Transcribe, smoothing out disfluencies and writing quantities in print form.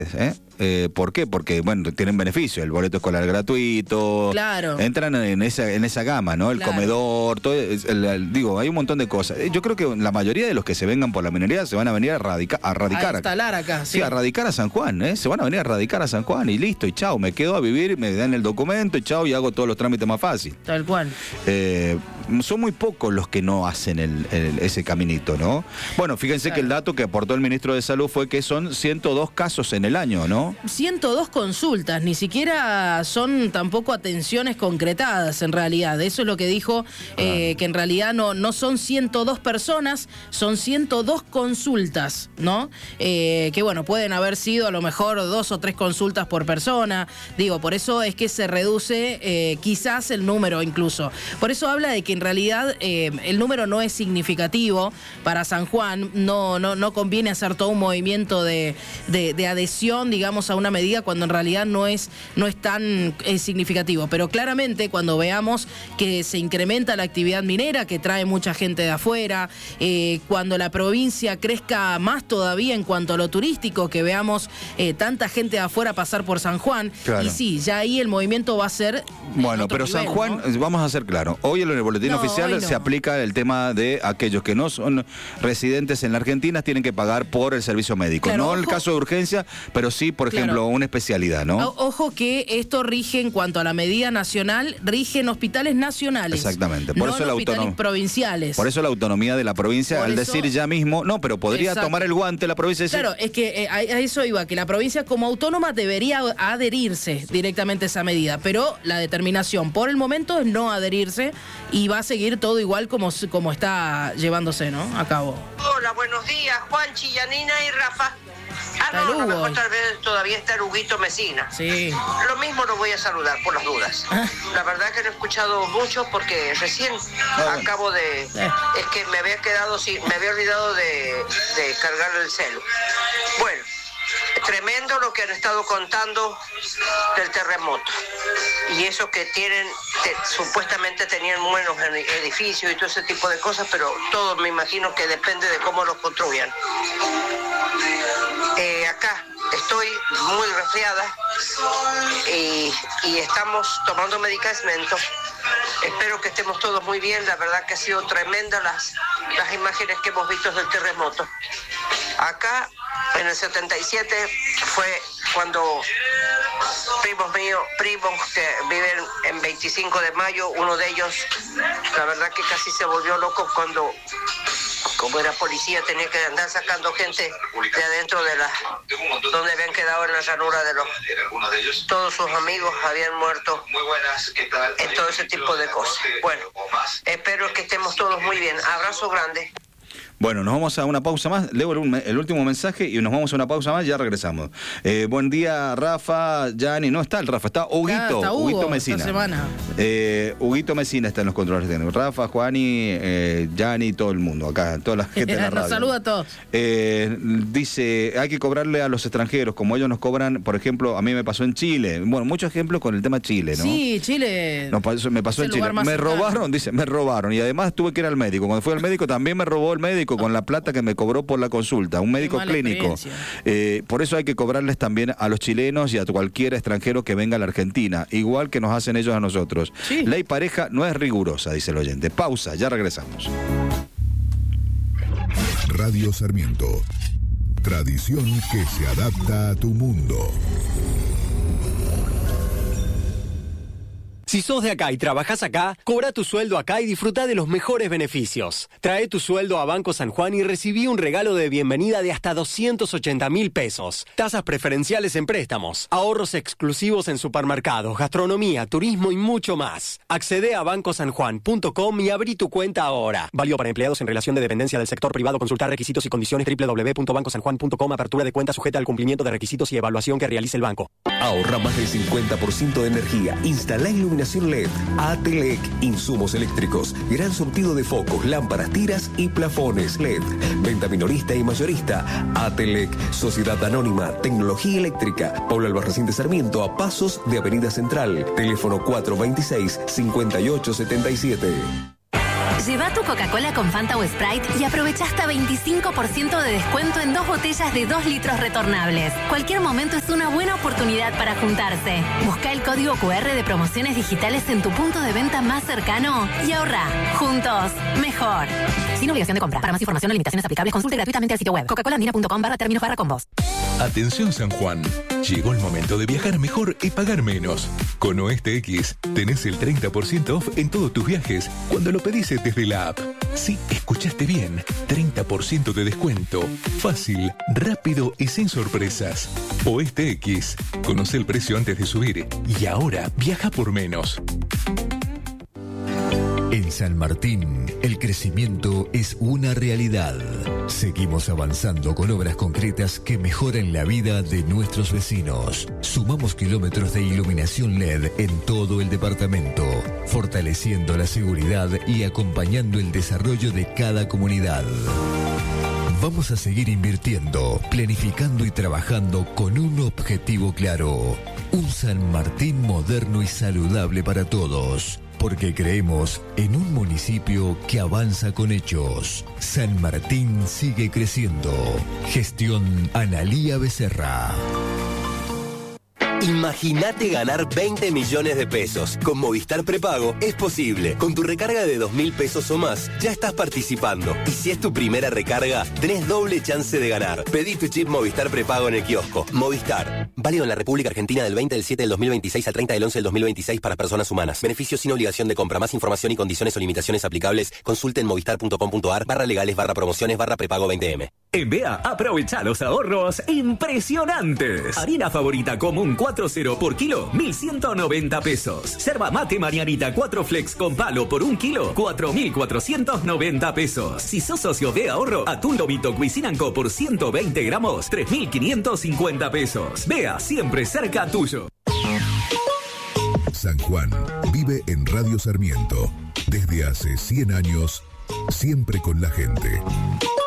¿Por qué? Porque, bueno, tienen beneficio, el boleto escolar gratuito, claro, entran en esa gama, ¿no? El comedor, todo, digo, hay un montón de cosas. Yo creo que la mayoría de los que se vengan por la minería se van a venir a radicar a instalar acá. Sí, a radicar a San Juan, se van a venir a radicar a San Juan y listo, y chao, me quedo a vivir, me dan el documento y chao, y hago todos los trámites más fácil. Tal cual. Son muy pocos los que no hacen ese caminito, ¿no? Bueno, fíjense que el dato que aportó el ministro de Salud fue que son 102 casos en el año, ¿no? 102 consultas, ni siquiera son tampoco atenciones concretadas en realidad. Eso es lo que dijo, que en realidad no son 102 personas, son 102 consultas, ¿no? Que bueno, pueden haber sido a lo mejor 2 o 3 consultas por persona. Digo, por eso es que se reduce quizás el número incluso. Por eso habla de que en realidad el número no es significativo para San Juan, no conviene hacer todo un movimiento de adhesión, digamos, a una medida cuando en realidad no es tan significativo. Pero claramente cuando veamos que se incrementa la actividad minera, que trae mucha gente de afuera, cuando la provincia crezca más todavía en cuanto a lo turístico, que veamos tanta gente de afuera pasar por San Juan, claro. Y sí, ya ahí el movimiento va a ser bueno, pero nivel, San Juan, ¿no? Vamos a ser claros, hoy en el boletín oficial se aplica el tema de aquellos que no son residentes en la Argentina tienen que pagar por el servicio médico, claro, no en el caso de urgencia, pero sí, por ejemplo, una especialidad, ¿no? Ojo que esto rige en cuanto a la medida nacional, rige en hospitales nacionales. Exactamente. Por no eso en hospitales provinciales. Por eso la autonomía de la provincia, por al decir ya mismo, no, pero podría tomar el guante la provincia y decir... Claro, es que a eso iba, que la provincia como autónoma debería adherirse directamente a esa medida, pero la determinación por el momento es no adherirse y va a seguir todo igual como está llevándose, ¿no? A cabo. Hola, buenos días, Juanchi, Yanina y Rafa. No, a lo mejor tal vez todavía está el Huguito Mesina. Sí. Lo mismo lo voy a saludar por las dudas. La verdad que no he escuchado mucho porque recién acabo de... Es que me había olvidado de cargar el celu. Bueno, tremendo lo que han estado contando del terremoto. Y eso que supuestamente tenían buenos edificios y todo ese tipo de cosas, pero todo me imagino que depende de cómo los construyan. Acá estoy muy resfriada y estamos tomando medicamentos. Espero que estemos todos muy bien. La verdad que ha sido tremenda las imágenes que hemos visto del terremoto. Acá en el 77 fue cuando primos que viven en 25 de mayo, uno de ellos, la verdad que casi se volvió loco cuando, como era policía, tenía que andar sacando gente de adentro donde habían quedado en la llanura todos sus amigos habían muerto en todo ese tipo de cosas. Bueno, espero que estemos todos muy bien. Abrazo grande. Bueno, nos vamos a una pausa más, leo el último mensaje y nos vamos a una pausa más, ya regresamos. Buen día, Rafa, Yanni, no está el Rafa, está Huguito, está Huguito Mesina. Esta semana. Huguito Mesina está en los controles técnicos. Rafa, Juani, Yanni, todo el mundo, acá, toda la gente de la radio. Nos saluda a todos. Dice, hay que cobrarle a los extranjeros, como ellos nos cobran, por ejemplo, a mí me pasó en Chile. Bueno, muchos ejemplos con el tema Chile, ¿no? Sí, Chile. Me pasó en Chile. Me robaron, dice, me robaron. Y además tuve que ir al médico. Cuando fui al médico también me robó el médico con la plata que me cobró por la consulta, un médico clínico. Por eso hay que cobrarles también a los chilenos y a cualquier extranjero que venga a la Argentina, igual que nos hacen ellos a nosotros. Sí. Ley pareja no es rigurosa, dice el oyente. Pausa, ya regresamos. Radio Sarmiento, tradición que se adapta a tu mundo. Si sos de acá y trabajás acá, cobra tu sueldo acá y disfruta de los mejores beneficios. Trae tu sueldo a Banco San Juan y recibí un regalo de bienvenida de hasta 280.000 pesos. Tasas preferenciales en préstamos, ahorros exclusivos en supermercados, gastronomía, turismo y mucho más. Accede a bancosanjuan.com y abrí tu cuenta ahora. Válido para empleados en relación de dependencia del sector privado. Consultar requisitos y condiciones www.bancosanjuan.com. Apertura de cuenta sujeta al cumplimiento de requisitos y evaluación que realice el banco. Ahorra más del 50% de energía. Instala iluminación LED. ATLEC, insumos eléctricos, gran surtido de focos, lámparas, tiras y plafones LED. Venta minorista y mayorista. ATLEC, Sociedad Anónima, Tecnología Eléctrica. Pablo Albarracín de Sarmiento, a pasos de Avenida Central. Teléfono 426-5877. Lleva tu Coca-Cola con Fanta o Sprite y aprovecha hasta 25% de descuento en 2 botellas de 2 litros retornables. Cualquier momento es una buena oportunidad para juntarse. Busca el código QR de promociones digitales en tu punto de venta más cercano y ahorra. Juntos, mejor. Sin obligación de compra. Para más información o limitaciones aplicables, consulte gratuitamente el sitio web coca-colandina.com/términos/combos. Atención San Juan, llegó el momento de viajar mejor y pagar menos. Con Oeste X tenés el 30% off en todos tus viajes cuando lo pedís desde la app. Sí, escuchaste bien, 30% de descuento. Fácil, rápido y sin sorpresas. Oeste X, conoce el precio antes de subir y ahora viaja por menos. En San Martín, el crecimiento es una realidad. Seguimos avanzando con obras concretas que mejoran la vida de nuestros vecinos. Sumamos kilómetros de iluminación LED en todo el departamento, fortaleciendo la seguridad y acompañando el desarrollo de cada comunidad. Vamos a seguir invirtiendo, planificando y trabajando con un objetivo claro. Un San Martín moderno y saludable para todos. Porque creemos en un municipio que avanza con hechos. San Martín sigue creciendo. Gestión Analía Becerra. Imagínate ganar 20 millones de pesos. Con Movistar Prepago es posible. Con tu recarga de 2.000 pesos o más, ya estás participando. Y si es tu primera recarga, tenés doble chance de ganar. Pedí tu chip Movistar Prepago en el kiosco. Movistar. Válido en la República Argentina del 20 del 7 del 2026 al 30 del 11 del 2026 para personas humanas. Beneficios sin obligación de compra. Más información y condiciones o limitaciones aplicables. Consulte en movistar.com.ar/legales/prepago 20M. En BEA, aprovecha los ahorros impresionantes. Harina favorita común 4.0 por kilo, 1.190 pesos. Yerba mate Marianita 4 Flex con palo por 1 kilo, 4.490 pesos. Si sos socio de ahorro, atún lomito Cuisine & Co por 120 gramos, 3.550 pesos. BEA, siempre cerca tuyo. San Juan vive en Radio Sarmiento. Desde hace 100 años, siempre con la gente.